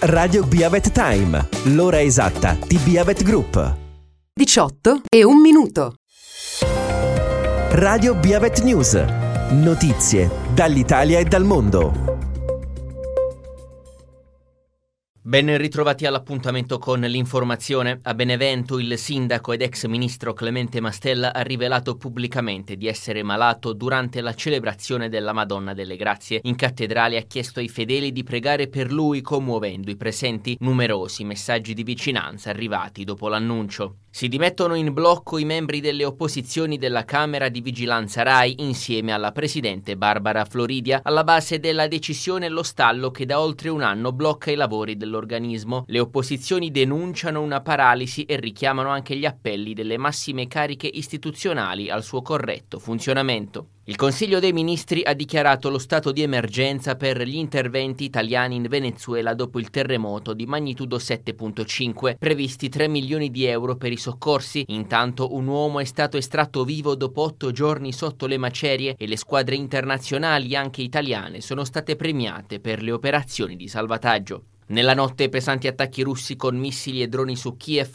Radio Biavet Time, l'ora esatta di Biavet Group. 18:01. Radio Biavet News, notizie dall'Italia e dal mondo. Ben ritrovati all'appuntamento con l'informazione. A Benevento il sindaco ed ex ministro Clemente Mastella ha rivelato pubblicamente di essere malato durante la celebrazione della Madonna delle Grazie. In cattedrale ha chiesto ai fedeli di pregare per lui, commuovendo i presenti. Numerosi messaggi di vicinanza arrivati dopo l'annuncio. Si dimettono in blocco i membri delle opposizioni della Camera di Vigilanza Rai insieme alla presidente Barbara Floridia. Alla base della decisione lo stallo che da oltre un anno blocca i lavori dell'organismo. Le opposizioni denunciano una paralisi e richiamano anche gli appelli delle massime cariche istituzionali al suo corretto funzionamento. Il Consiglio dei Ministri ha dichiarato lo stato di emergenza per gli interventi italiani in Venezuela dopo il terremoto di magnitudo 7.5, previsti 3 milioni di euro per i soccorsi. Intanto un uomo è stato estratto vivo dopo 8 giorni sotto le macerie e le squadre internazionali, anche italiane, sono state premiate per le operazioni di salvataggio. Nella notte pesanti attacchi russi con missili e droni su Kiev